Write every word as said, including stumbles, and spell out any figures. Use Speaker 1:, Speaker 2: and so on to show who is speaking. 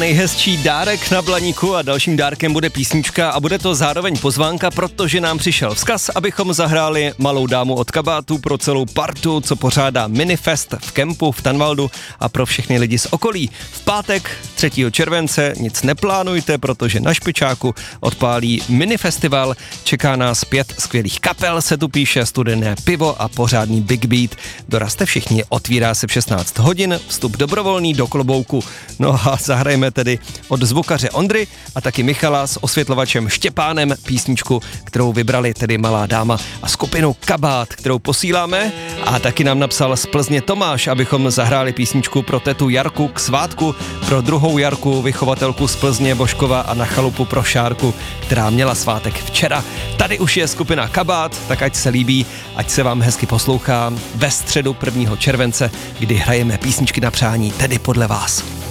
Speaker 1: Nejhezčí dárek na Blaníku a dalším dárkem bude písnička a bude to zároveň pozvánka, protože nám přišel vzkaz, abychom zahráli Malou dámu od kabátu pro celou partu, co pořádá Minifest v kempu v Tanvaldu a pro všechny lidi z okolí. V pátek třetího července nic neplánujte, protože na Špičáku odpálí Minifestival, čeká nás pět skvělých kapel, se tu píše, studené pivo a pořádný big beat. Dorazte všichni, otvírá se v šestnáct hodin, vstup dobrovolný do klobouku. No a zahrajeme tedy od zvukaře Ondry a taky Michala s osvětlovačem Štěpánem písničku, kterou vybrali tedy Malá dáma a skupinu Kabát, kterou posíláme, a taky nám napsal z Plzně Tomáš, abychom zahráli písničku pro tetu Jarku k svátku, pro druhou Jarku, vychovatelku z Plzně Božkova a na chalupu pro Šárku, která měla svátek včera. Tady už je skupina Kabát, tak ať se líbí, ať se vám hezky poslouchá ve středu prvního července, kdy hrajeme písničky na přání, tedy podle vás.